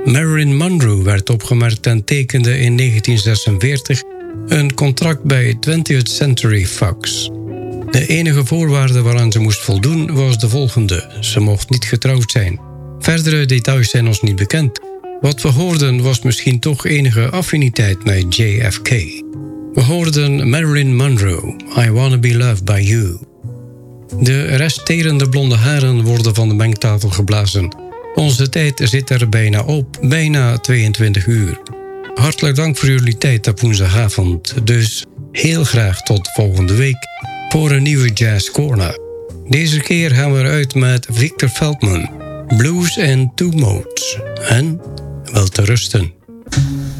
Marilyn Monroe werd opgemerkt en tekende in 1946 een contract bij 20th Century Fox. De enige voorwaarde waaraan ze moest voldoen was de volgende. Ze mocht niet getrouwd zijn. Verdere details zijn ons niet bekend. Wat we hoorden was misschien toch enige affiniteit met JFK. We hoorden Marilyn Monroe, I Wanna Be Loved By You. De resterende blonde haren worden van de mengtafel geblazen. Onze tijd zit er bijna op, bijna 22 uur. Hartelijk dank voor jullie tijd op woensdagavond. Dus heel graag tot volgende week voor een nieuwe Jazz Corner. Deze keer gaan we eruit met Victor Feldman, Blues in Two Modes. En wel te rusten.